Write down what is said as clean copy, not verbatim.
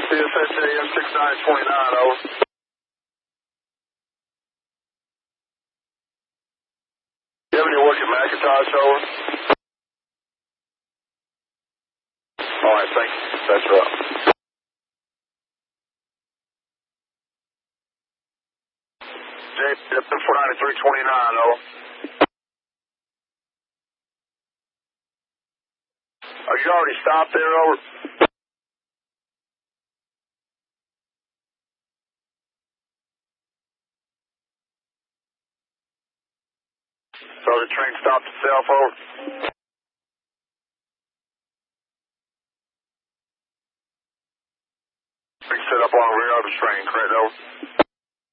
CSHA M6929, over. You have any work at McIntosh, over? All right, thank you. That's right. James, M49329, over. Are you already stopped there, over? So the train stopped itself, over? We set up on the rear of the train, correct, over?